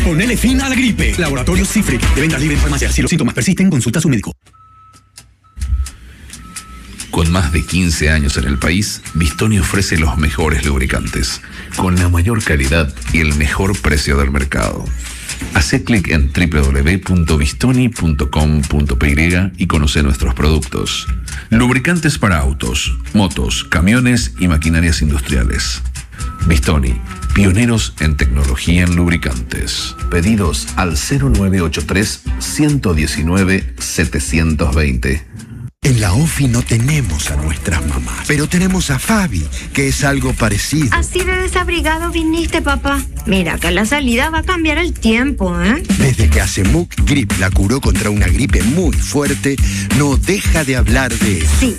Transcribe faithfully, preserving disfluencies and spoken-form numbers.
Ponele fin a la gripe. Laboratorio Cifric, de venta libre en farmacia. Si los síntomas persisten, consulta a su médico. Con más de quince años en el país, Bistoni ofrece los mejores lubricantes, con la mayor calidad y el mejor precio del mercado. Hacé clic en doble u doble u doble u punto bistoni punto com punto pe ye y conoce nuestros productos. Lubricantes para autos, motos, camiones y maquinarias industriales. Bistoni, pioneros en tecnología en lubricantes. Pedidos al cero nueve ocho tres, uno uno nueve, siete dos cero. En la OFI no tenemos a nuestras mamás, pero tenemos a Fabi, que es algo parecido. Así de desabrigado viniste, papá. Mira que la salida va a cambiar el tiempo, ¿eh? Desde que Acemuc Grip la curó contra una gripe muy fuerte, no deja de hablar de eso. Sí.